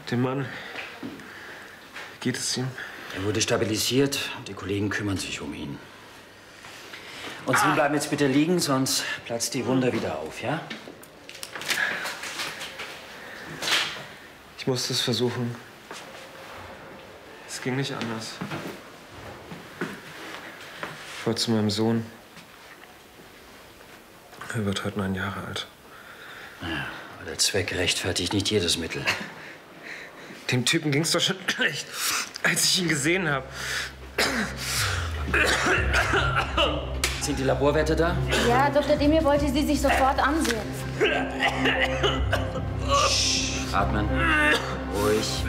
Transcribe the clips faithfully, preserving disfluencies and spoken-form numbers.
Dem Mann, geht es ihm? Er wurde stabilisiert und die Kollegen kümmern sich um ihn. Und Sie bleiben jetzt bitte liegen, sonst platzt die Wunde wieder auf, ja? Ich musste es versuchen. Es ging nicht anders. Ich wollte zu meinem Sohn. Er wird heute neun Jahre alt. Ja, aber der Zweck rechtfertigt nicht jedes Mittel. Dem Typen ging's doch schon schlecht, als ich ihn gesehen habe. Sind die Laborwerte da? Ja, Doktor Demir wollte sie sich sofort ansehen. Atmen. Ruhig.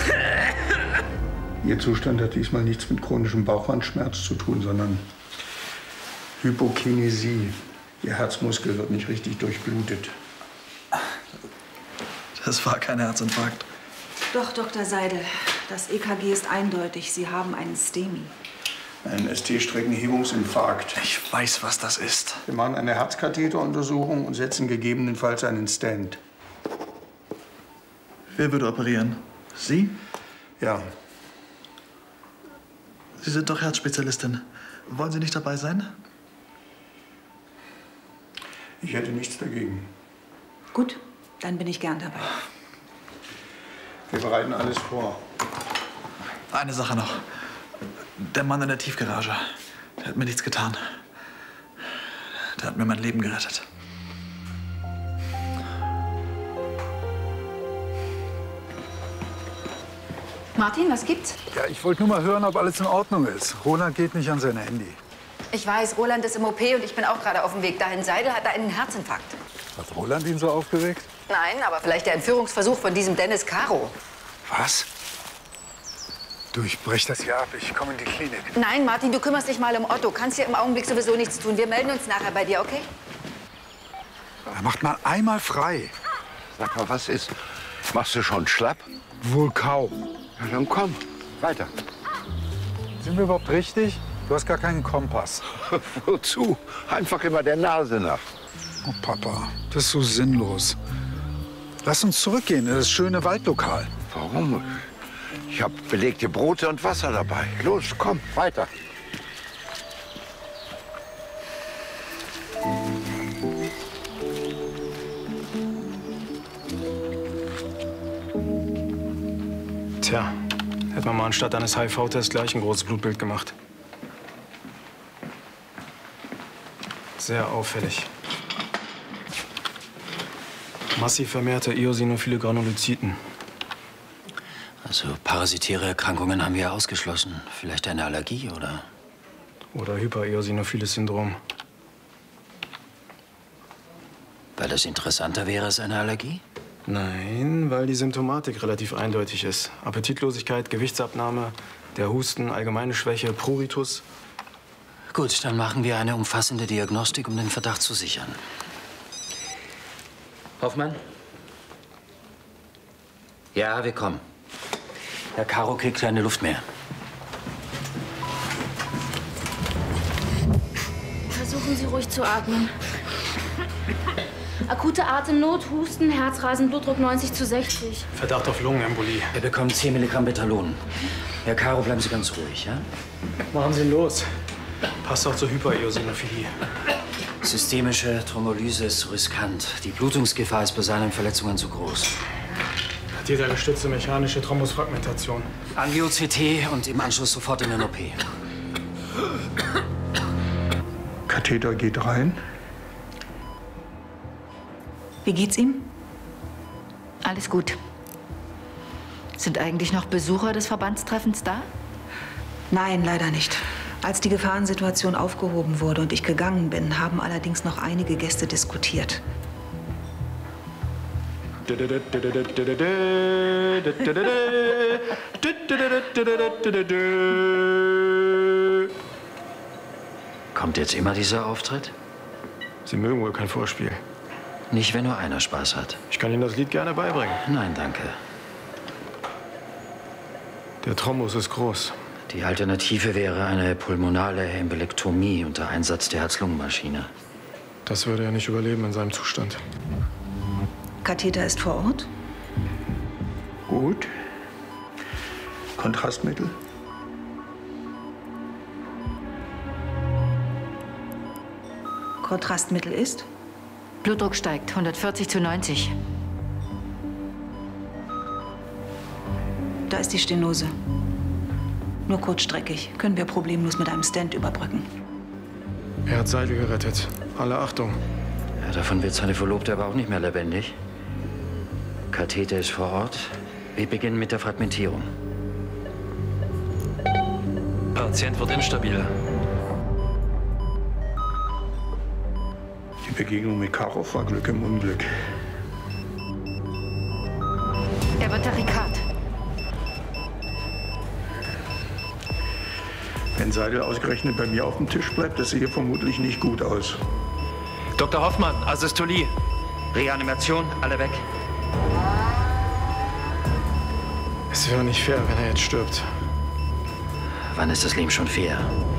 Ihr Zustand hat diesmal nichts mit chronischem Bauchwandschmerz zu tun, sondern Hypokinesie. Ihr Herzmuskel wird nicht richtig durchblutet. Das war kein Herzinfarkt. Doch, Doktor Seidel. Das E K G ist eindeutig. Sie haben einen STEMI. Ein S T-Streckenhebungsinfarkt. Ich weiß, was das ist. Wir machen eine Herzkatheteruntersuchung und setzen gegebenenfalls einen Stent. Wer würde operieren? Sie? Ja. Sie sind doch Herzspezialistin. Wollen Sie nicht dabei sein? Ich hätte nichts dagegen. Gut, dann bin ich gern dabei. Wir bereiten alles vor. Eine Sache noch. Der Mann in der Tiefgarage, der hat mir nichts getan. Der hat mir mein Leben gerettet. Martin, was gibt's? Ja, ich wollte nur mal hören, ob alles in Ordnung ist. Roland geht nicht an sein Handy. Ich weiß, Roland ist im O P und ich bin auch gerade auf dem Weg dahin. Seidel hat einen Herzinfarkt. Hat Roland ihn so aufgeregt? Nein, aber vielleicht der Entführungsversuch von diesem Dennis Caro. Was? Du, ich brech das hier ab. Ich komme in die Klinik. Nein, Martin, du kümmerst dich mal um Otto. Kannst hier im Augenblick sowieso nichts tun. Wir melden uns nachher bei dir, okay? Er macht mal einmal frei. Sag mal, was ist? Machst du schon schlapp? Wohl kaum. Na dann komm, weiter. Sind wir überhaupt richtig? Du hast gar keinen Kompass. Wozu? Einfach immer der Nase nach. Oh, Papa, das ist so sinnlos. Lass uns zurückgehen in das schöne Waldlokal. Warum? Ich habe belegte Brote und Wasser dabei. Los, komm, weiter. Tja, hätte man mal anstatt eines H I V-Tests gleich ein großes Blutbild gemacht. Sehr auffällig. Massiv vermehrte eosinophile Granulozyten. Also parasitäre Erkrankungen haben wir ja ausgeschlossen. Vielleicht eine Allergie oder? Oder hypereosinophiles Syndrom. Weil das interessanter wäre als eine Allergie? Nein, weil die Symptomatik relativ eindeutig ist. Appetitlosigkeit, Gewichtsabnahme, der Husten, allgemeine Schwäche, Pruritus. Gut, dann machen wir eine umfassende Diagnostik, um den Verdacht zu sichern. Hoffmann? Ja, wir kommen. Herr Caro kriegt keine Luft mehr. Versuchen Sie ruhig zu atmen. Akute Atemnot, Husten, Herzrasen, Blutdruck neunzig zu sechzig. Verdacht auf Lungenembolie. Er bekommt zehn Milligramm Betalon. Herr Caro, bleiben Sie ganz ruhig, ja? Machen Sie ihn los. Passt auch zur Hypereosinophilie. Systemische Thrombolyse ist zu riskant. Die Blutungsgefahr ist bei seinen Verletzungen zu groß. Katheter gestützte mechanische Thrombusfragmentation. Angio-C T und im Anschluss sofort in den O P. Katheter geht rein. Wie geht's ihm? Alles gut. Sind eigentlich noch Besucher des Verbandstreffens da? Nein, leider nicht. Als die Gefahrensituation aufgehoben wurde und ich gegangen bin, haben allerdings noch einige Gäste diskutiert. Kommt jetzt immer dieser Auftritt? Sie mögen wohl kein Vorspiel. Nicht, wenn nur einer Spaß hat. Ich kann Ihnen das Lied gerne beibringen. Nein, danke. Der Thrombus ist groß. Die Alternative wäre eine pulmonale Embolektomie unter Einsatz der Herz-Lungen-Maschine. Das würde er nicht überleben in seinem Zustand. Katheter ist vor Ort? Gut. Kontrastmittel? Kontrastmittel ist? Blutdruck steigt, hundertvierzig zu neunzig. Da ist die Stenose. Nur kurzstreckig. Können wir problemlos mit einem Stent überbrücken. Er hat Seidel gerettet. Alle Achtung. Ja, davon wird seine Verlobte aber auch nicht mehr lebendig. Katheter ist vor Ort. Wir beginnen mit der Fragmentierung. Patient wird instabil. Die Begegnung mit Karow war Glück im Unglück. Er wird Tachykard. Wenn Seidel ausgerechnet bei mir auf dem Tisch bleibt, das sehe vermutlich nicht gut aus. Doktor Hoffmann, Asystolie. Reanimation, alle weg. Es wäre nicht fair, wenn er jetzt stirbt. Wann ist das Leben schon fair?